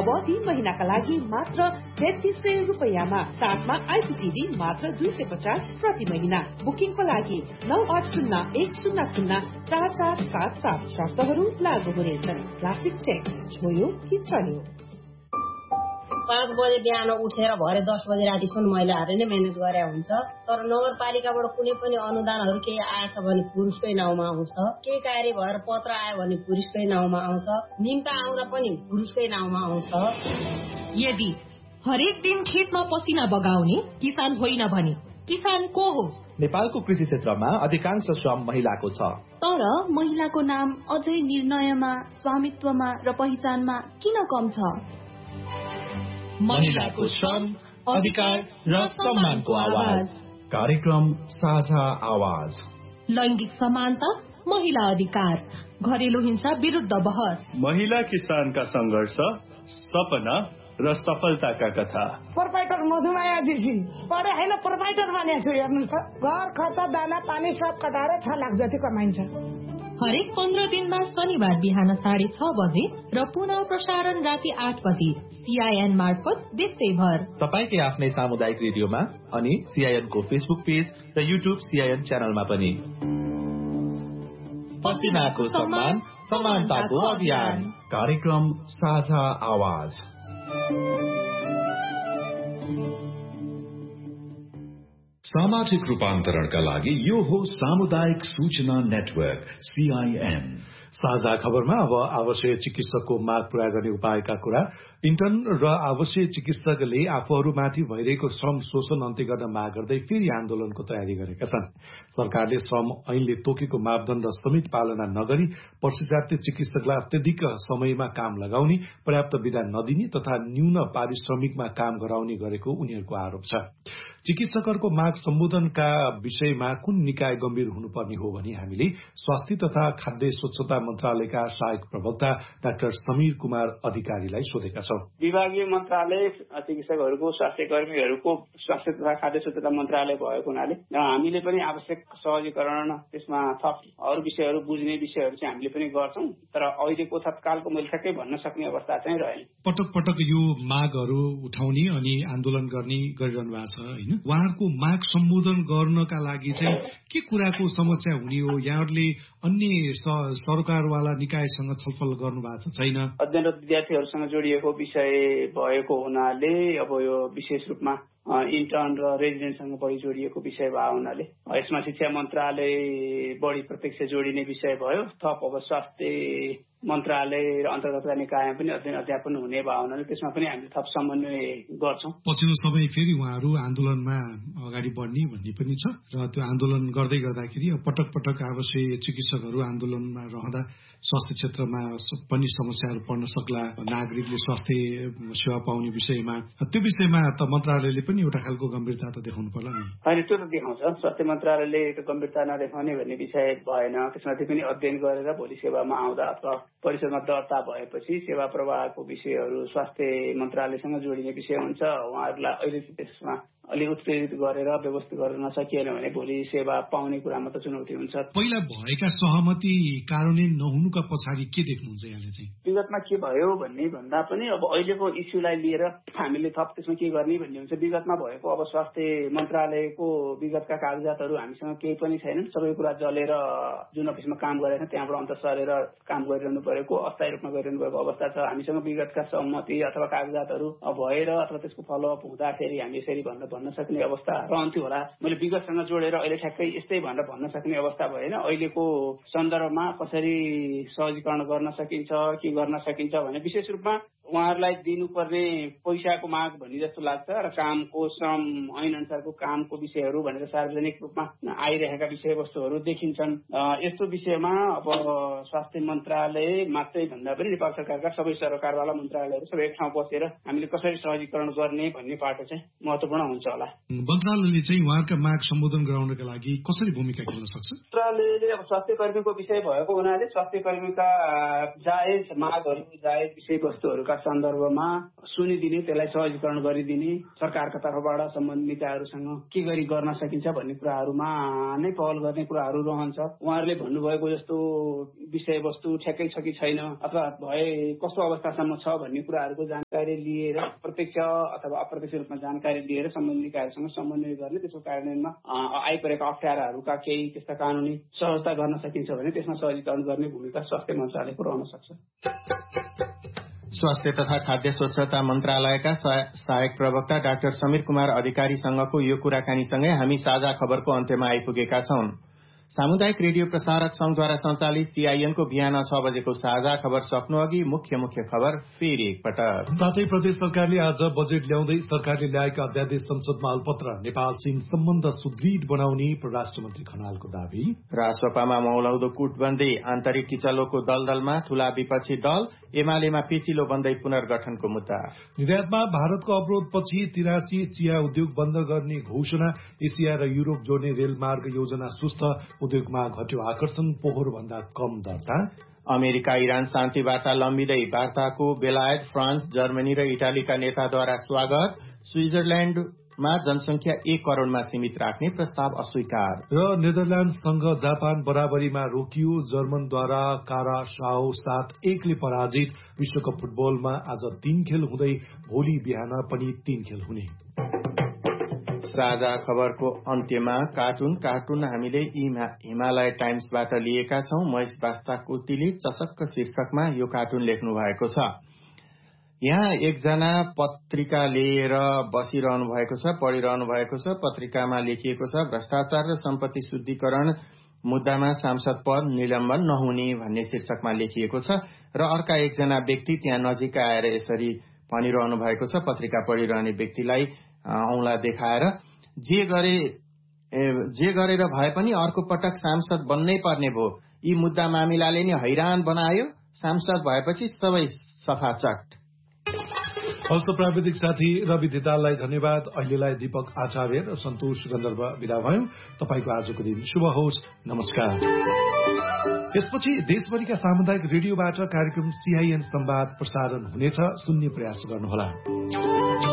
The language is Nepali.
अब 3 महिनाका लागि मात्र 3300 रुपैयाँमा, साथमा आइपीटीभी मात्र 250 प्रति महिना। बुकिङको लागि 9801004477 शर्तहरू लागू हुनेछन्। क्लासिक टेक, छोयो कि चल्यो। 5 बजे बिहान उठेर भरे 10 बजे रातिसम्म महिलाहरूले नै मेहनत गरे हुन्छ। तर नगरपालिकाबाट कुनै पनि अनुदानहरू केही आएछ भने पुरुषकै नाउँमा आउँछ, केही कार्य भएर पत्र आयो भने पुरुषकै नाउँमा आउँछ, निम्ता आउँदा पनि पुरुषकै नाउँमा आउँछ। यदि हरेक दिन खेतमा पसिना बगाउने किसान होइन भने किसान को हो? नेपालको कृषि क्षेत्रमा अधिकांश श्रम महिलाको छ, तर महिलाको नाम अझै निर्णयमा, स्वामित्वमा र पहिचानमा किन कम छ? महिलाको श्रम, अधिकार र सम्मानको आवाज। कार्यक्रम साझा आवाज। लैंगिक समानता, महिला अधिकार, घरेलु हिंसा विरुद्ध बहस, महिला किसानका संघर्ष, सपना र सफलताका कथा। प्रोपाइटर मधुमाया जीसी पढे हैन, प्रोपाइटर बनेको छु। हेर्नुस् त, घर खर्च, दाना पानी सब कटाएर 6 लाख जति कमाइन्छ। हरेक 15 दिनमा शनिबार बिहान 6:30 बजे र पुनः प्रसारण राति 8 बजे CIN मार्फत देशैभर। तपाईकै आफ्नै सामुदायिक रेडियोमा अनि CIN को फेसबुक पेज र YouTube CIN च्यानलमा पनि। पसिनाको सम्मान, समानताको अभियान। कार्यक्रम साझा आवाज। सामाजिक रूपान्तरणका लागि यो हो सामुदायिक सूचना नेटवर्क CIN। साझा खबरमा अब आवश्यक चिकित्सकको माग पूरा गर्ने उपायका कुरा। इन्टर्न र आवश्यक चिकित्सकले आफूहरूमाथि भइरहेको श्रम शोषण अन्त्य गर्न माग गर्दै फेरि आन्दोलनको तयारी गरेका छन्। सरकारले श्रम ऐनले तोकेको मापदण्ड समेत पालना नगरी प्रशिक्षार्थी चिकित्सकलाई अत्यधिक समयमा काम लगाउने, पर्याप्त विधा नदिने तथा न्यून पारिश्रमिकमा काम गराउने गरेको उनीहरूको आरोप छ। चिकित्सकहरूको माग सम्बोधनका विषयमा कुन निकाय गम्भीर हुनुपर्ने हो भनी हामीले स्वास्थ्य तथा खाद्य स्वच्छता मन्त्रालयका सहायक प्रवक्ता डाक्टर समीर कुमार अधिकारीलाई सोधेका छौं। विभागीय मन्त्रालय चिकित्सकहरूको, स्वास्थ्य कर्मीहरूको स्वास्थ्य तथा खाद्य स्वच्छता मन्त्रालय भएको हुनाले हामीले पनि आवश्यक सहजीकरण, त्यसमा थप अरू विषयहरू बुझ्ने विषयहरू चाहिँ हामीले पनि गर्छौं। तर अहिलेको तत्कालको मैले ठ्याक्कै भन्न सक्ने अवस्था चाहिँ रहेन। पटक पटक यो मागहरू उठाउने अनि आन्दोलन गर्ने गरिरहनु भएको छ हैन? उहाँहरूको माग सम्बोधन गर्नका लागि चाहिँ के कुराको समस्या हुने हो? यहाँहरूले अन्य सरकारवाला निकायसँग छलफल गर्नु भएको छ छैन? अध्ययनरत विद्यार्थीहरूसँग जोडिएको विषय भएको हुनाले अब यो विशेष रूपमा इन्टर्न र रेजिडेन्टसँग बढी जोडिएको विषय भएको हुनाले यसमा शिक्षा मन्त्रालय बढी प्रत्यक्ष जोडिने विषय भयो। थप अब स्वास्थ्य मन्त्रालय र अन्तर्गतका निकायमा पनि अध्ययन अध्यापन हुने भयो हुनाले त्यसमा पनि हामीले थप समन्वय गर्छौं। पछिल्लो समय फेरि उहाँहरू आन्दोलनमा अगाडि बढ्ने भन्ने पनि छ र त्यो आन्दोलन गर्दै गर्दाखेरि पटक पटक आवश्यक चिकित्सकहरू आन्दोलनमा रहँदा स्वास्थ्य क्षेत्रमा पनि समस्याहरू पर्न सक्ला, नागरिकले स्वास्थ्य सेवा पाउने विषयमा, त्यो विषयमा त मन्त्रालयले पनि एउटा खालको गम्भीरता त देखाउनु पर्ला नि? होइन, त्यो त देखाउँछ। स्वास्थ्य मन्त्रालयले गम्भीरता नदेखाउने भन्ने विषय भएन। त्यसमाथि पनि अध्ययन गरेर भोलि सेवामा आउँदा अथवा परिषदमा दर्ता भएपछि सेवा प्रवाहको विषयहरू स्वास्थ्य मन्त्रालयसँग जोडिने विषय हुन्छ। उहाँहरूलाई अहिले त्यसमा अलि उत्प्रेरित गरेर व्यवस्थित गर्न नसकिएन भने भोलि सेवा पाउने कुरामा त चुनौती हुन्छ। पहिला भएका सहमति कार्यान्वयन नहुनुका पछाडि के देख्नुहुन्छ यहाँले चाहिँ? विगतमा के भयो भन्ने भन्दा पनि अब अहिलेको इस्युलाई लिएर हामीले थप त्यसमा के गर्ने भन्ने हुन्छ। विगतमा भएको अब स्वास्थ्य मन्त्रालयको विगतका कागजातहरू हामीसँग केही पनि छैनन्। सबै कुरा जलेर जुन अफिसमा काम गरेर त्यहाँबाट अन्त सरेर काम गरिरहनु परेको, अस्थायी रूपमा गरिरहनु भएको अवस्था छ। हामीसँग विगतका सहमति अथवा कागजातहरू भएर अथवा त्यसको फलोअप हुँदाखेरि हामी यसरी भन्न सक्ने अवस्था रहन्थ्यो होला। मैले विगतसँग जोडेर अहिले ठ्याक्कै यस्तै भनेर भन्न सक्ने अवस्था भएन। अहिलेको सन्दर्भमा कसरी सहजीकरण गर्न सकिन्छ, के गर्न सकिन्छ भने विशेष रूपमा उहाँहरूलाई दिनुपर्ने पैसाको माग भन्ने जस्तो लाग्छ र कामको श्रम ऐन अनुसारको कामको विषयहरू भनेर सार्वजनिक रूपमा आइरहेका विषयवस्तुहरू देखिन्छन्। यस्तो विषयमा अब स्वास्थ्य मन्त्रालय मात्रै भन्दा पनि नेपाल सरकारका सबै सरकारवाला मन्त्रालयहरू सबै एक ठाउँ बसेर हामीले कसरी सहजीकरण गर्ने भन्ने पाटो चाहिँ महत्त्वपूर्ण हुन्छ होला। मन्त्रालयले चाहिँ उहाँका माग सम्बोधन गराउनका लागि कसरी भूमिका खेल्न सक्छ? मन्त्रालयले अब स्वास्थ्य कर्मीको विषय भएको हुनाले स्वास्थ्य कर्मीका जायज मागहरू, जायज विषयवस्तुहरूका सन्दर्भमा सुनिदिने, त्यसलाई सहजीकरण गरिदिने, सरकारका तर्फबाट सम्बन्धित निकायहरूसँग के गरी गर्न सकिन्छ भन्ने कुराहरूमा नै पहल गर्ने कुराहरू रहन्छ। उहाँहरूले भन्नुभएको जस्तो विषयवस्तु ठ्याक्कै छ कि छैन अथवा भए कस्तो अवस्थासम्म छ भन्ने कुराहरूको जानकारी लिएर प्रत्यक्ष अथवा अप्रत्यक्ष रूपमा जानकारी लिएर सम्बन्धित निकायहरूसँग समन्वय गर्ने, त्यसको कार्यान्वयनमा आइपरेका अप्ठ्याराहरूका केही त्यस्ता कानुनी सहजता गर्न सकिन्छ भने त्यसमा सहजीकरण गर्ने भूमिका स्वास्थ्य मन्त्रालयको रहन सक्छ। स्वास्थ्य तथा खाद्य स्वच्छता मन्त्रालयका सहायक प्रवक्ता डाक्टर समीर कुमार अधिकारीसँगको यो कुराकानीसँगै हामी साझा खबरको अन्त्यमा आइपुगेका छौं। सामुदायिक रेडियो प्रसारक संघद्वारा सञ्चालित सीआईएनको बिहान 6 बजेको साझा खबर सक्नु अघि मुख्य खबर फेरि एकपटक। साथै प्रदेश सरकारले आज बजेट ल्याउँदै सरकारले ल्याएका अध्यादेश संसदमा अल्पत्र नेपाल चीन सम्बन्ध सुदृढ बनाउने परराष्ट्र मन्त्री खनालको दावी। राजसभामा मौलाउँदो कूटबन्दी, आन्तरिक किचलोको दलदलमा ठूला विपक्षी दल, एमालेमा पेचिलो बन्दै पुनर्गठनको मुद्दा। निर्यातमा भारतको अवरोधपछि 83 चिया उद्योग बन्द गर्ने घोषणा। एसिया र युरोप जोड्ने रेलमार्ग योजना सुस्त, उद्योगमा घट्यो आकर्षण, पोहोर भन्दा कम दर्ता। अमेरिका इरान शान्ति वार्ता लम्बिँदै वार्ताको बेलायत, फ्रान्स, जर्मनी र इटालीका नेताद्वारा स्वागत। स्विजरल्याण्डमा जनसंख्या 1 करोड़मा सीमित राख्ने प्रस्ताव अस्वीकार। र नेदरल्याण्डसँग जापान बराबरीमा रोकियो, जर्मनद्वारा कारासाओ 7-1 पराजित। विश्वकप फुटबलमा आज 3 खेल हुँदै भोलि बिहान पनि 3 खेल हुने। साझा खबरको अन्त्यमा कार्टुन हामीले हिमालय टाइम्सबाट लिएका छौं। महेश बास्ताकोटीले चसक्क शीर्षकमा यो कार्टुन लेख्नु भएको छ। यहाँ एकजना पत्रिका लिएर बसिरहनु भएको छ, पढिरहनु भएको छ। पत्रिकामा लेखिएको छ भ्रष्टाचार र सम्पत्ति शुद्धिकरण मुद्दामा सांसद पद निलम्बन नहुने भन्ने शीर्षकमा लेखिएको छ। र अर्का एकजना व्यक्ति त्यहाँ नजिक आएर यसरी भनिरहनु भएको छ, पत्रिका पढिरहने व्यक्तिलाई औंला देखाएर, जे गरेर भए पनि अर्को पटक सांसद बन्नै पर्ने भो। यी मुद्दा मामिलाले नै हैरान बनायो। सांसद भएपछि सबै सफाचट। हस्त प्राविधिक साथी रवि धिताललाई धन्यवाद। अहिलेलाई दीपक आचार्य र सन्तोष गन्धर्व विदा भयौं। तपाईको आजको दिन शुभ होस्। नमस्कार। यसपछि देशभरिका सामुदायिक रेडियोबाट कार्यक्रम सीआईएन संवाद प्रसारण हुनेछ। सुन्ने प्रयास गर्नुहोला।